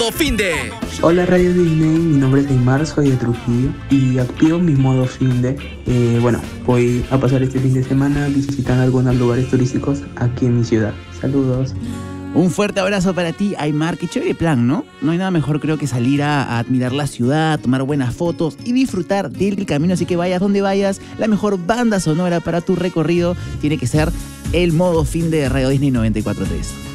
modo fin de. Hola Radio Disney, mi nombre es Neymar, soy de Trujillo y activo mi modo fin de. Voy a pasar este fin de semana visitando algunos lugares turísticos aquí en mi ciudad. Saludos. Un fuerte abrazo para ti, Aymar. Qué chévere plan, ¿no? No hay nada mejor, creo, que salir a admirar la ciudad, tomar buenas fotos y disfrutar del camino. Así que vayas donde vayas, la mejor banda sonora para tu recorrido tiene que ser el modo fin de Radio Disney 94.3.